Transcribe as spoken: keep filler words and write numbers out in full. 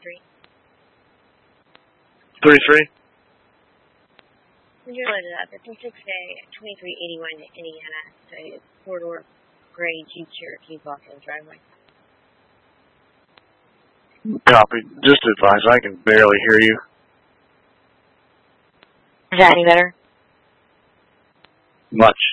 thirty-three. thirty-three? You're loaded up. It's a six-day, twenty-three eighty-one Indiana. So it's four-door gray Jeep Cherokee walk-in driveway. Copy. Just advise, I can barely hear you. Is that any better? Much.